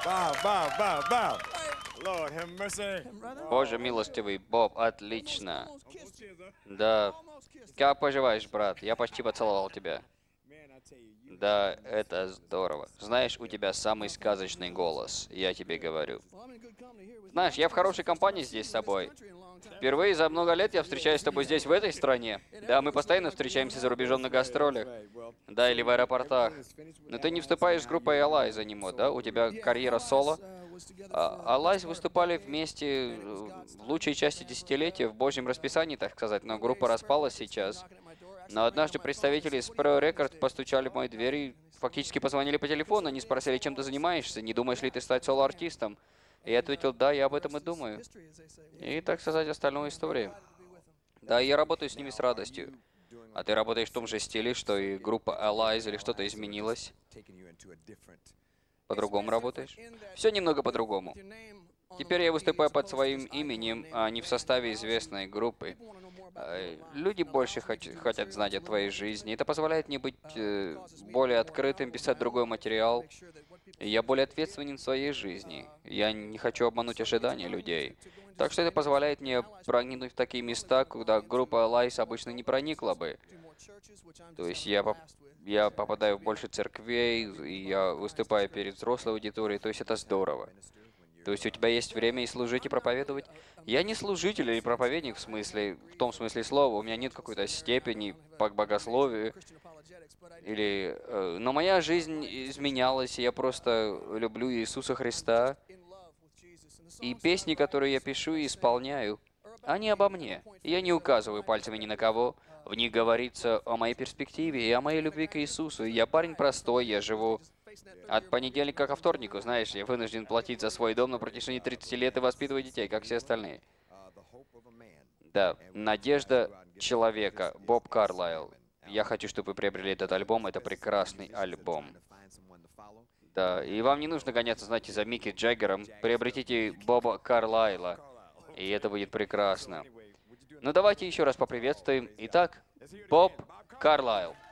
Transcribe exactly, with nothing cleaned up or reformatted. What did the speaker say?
Bob, Bob, Bob, Bob. Lord have mercy. Боже милостивый, Боб, отлично. Да. Как поживаешь, брат? Я почти поцеловал тебя. Да, это здорово. Знаешь, у тебя самый сказочный голос, я тебе говорю. Знаешь, я в хорошей компании здесь с тобой. Впервые за много лет я встречаюсь с тобой здесь, в этой стране. Да, мы постоянно встречаемся за рубежом на гастролях. Да, или в аэропортах. Но ты не вступаешь с группой Allies Anymore, да? У тебя карьера соло. А, Allies выступали вместе э, в лучшей части десятилетия, в божьем расписании, так сказать, но группа распалась сейчас. Но однажды представители Sparrow Records постучали в мою дверь и фактически позвонили по телефону. Они спросили, чем ты занимаешься, не думаешь ли ты стать соло-артистом? И я ответил, да, я об этом и думаю. И, так сказать, остальная история. Да, я работаю с ними с радостью. А ты работаешь в том же стиле, что и группа Allies, или что-то изменилось? По-другому работаешь? Все немного по-другому. Теперь я выступаю под своим именем, а не в составе известной группы. Э, Люди больше хоч- хотят знать о твоей жизни. Это позволяет мне быть э, более открытым, писать другой материал. И я более ответственен в своей жизни. Я не хочу обмануть ожидания людей. Так что это позволяет мне проникнуть в такие места, куда группа Allies обычно не проникла бы. То есть я, поп- я попадаю в больше церквей, и я выступаю перед взрослой аудиторией, то есть это здорово. То есть у тебя есть время и служить, и проповедовать. Я не служитель или проповедник в смысле, в том смысле слова. У меня нет какой-то степени по богословию. Или, э, но моя жизнь изменялась, и я просто люблю Иисуса Христа. И песни, которые я пишу и исполняю, они обо мне. Я не указываю пальцами ни на кого. В них говорится о моей перспективе и о моей любви к Иисусу. И я парень простой, я живу от понедельника ко вторнику, знаешь, я вынужден платить за свой дом на протяжении тридцати лет и воспитывать детей, как все остальные. Да, «Надежда человека», Боб Карлайл. Я хочу, чтобы вы приобрели этот альбом, это прекрасный альбом. Да, и вам не нужно гоняться, знаете, за Микки Джаггером. Приобретите Боба Карлайла, и это будет прекрасно. Ну давайте еще раз поприветствуем. Итак, Боб Карлайл.